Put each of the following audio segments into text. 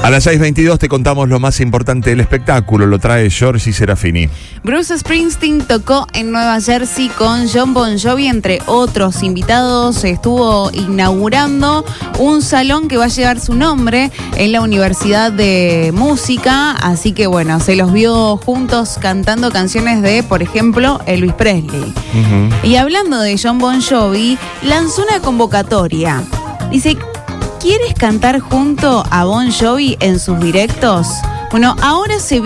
A las 6:22 te contamos lo más importante del espectáculo. Lo trae Giorgi Serafini. Bruce Springsteen tocó en Nueva Jersey con Jon Bon Jovi, entre otros invitados. Estuvo inaugurando un salón que va a llevar su nombre en la Universidad de Música. Así que bueno, se los vio juntos cantando canciones de, por ejemplo, Elvis Presley. Y hablando de Jon Bon Jovi, lanzó una convocatoria. Dice: ¿quieres cantar junto a Bon Jovi en sus directos? Bueno, ahora se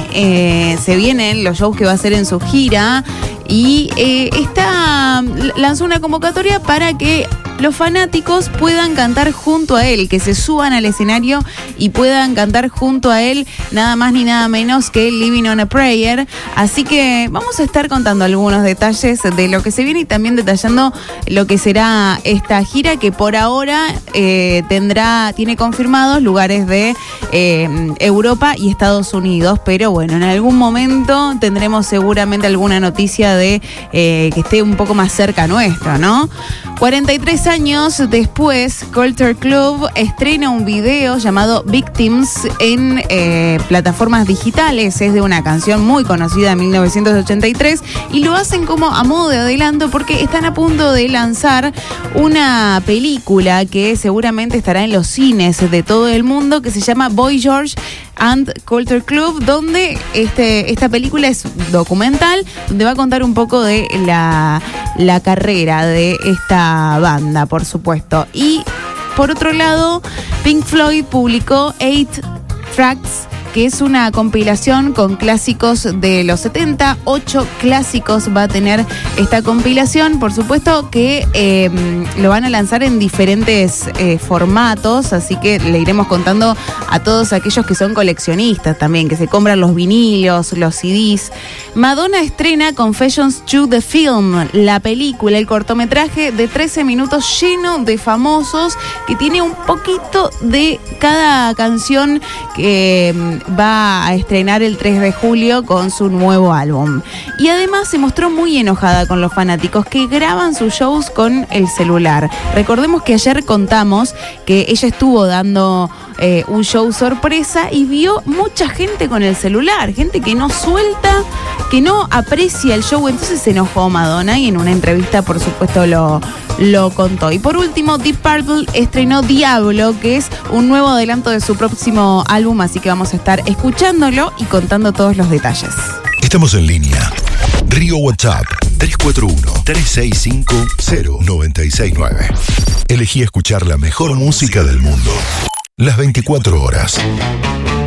vienen los shows que va a hacer en su gira y lanzó una convocatoria para que los fanáticos puedan cantar junto a él, que se suban al escenario y puedan cantar junto a él, nada más ni nada menos que Living on a Prayer. Así que vamos a estar contando algunos detalles de lo que se viene y también detallando lo que será esta gira, que por ahora tiene confirmados lugares de Europa y Estados Unidos, pero bueno, en algún momento tendremos seguramente alguna noticia de que esté un poco más cerca nuestro, ¿no? 43 años después, Culture Club estrena un video llamado Victims en plataformas digitales. Es de una canción muy conocida de 1983 y lo hacen como a modo de adelanto porque están a punto de lanzar una película que seguramente estará en los cines de todo el mundo, que se llama Boy George and Culture Club, donde esta película es documental, donde va a contar un poco de la carrera de esta banda, por supuesto. Y por otro lado, Pink Floyd publicó 8 Tracks, que es una compilación con clásicos de los 70. 8 clásicos va a tener esta compilación. Por supuesto que lo van a lanzar en diferentes formatos, así que le iremos contando a todos aquellos que son coleccionistas también, que se compran los vinilos, los CDs. Madonna estrena Confessions to the Film, la película, el cortometraje de 13 minutos lleno de famosos, que tiene un poquito de cada canción que va a estrenar el 3 de julio con su nuevo álbum. Y además se mostró muy enojada con los fanáticos que graban sus shows con el celular. Recordemos que ayer contamos que ella estuvo dando un show sorpresa y vio mucha gente con el celular, gente que no suelta, que no aprecia el show. Entonces se enojó Madonna y en una entrevista, por supuesto, lo contó. Y por último, Deep Purple estrenó Diablo, que es un nuevo adelanto de su próximo álbum, así que vamos a estar escuchándolo y contando todos los detalles. Estamos en línea. Río WhatsApp 341-365-0969. Elegí escuchar la mejor música del mundo las 24 horas.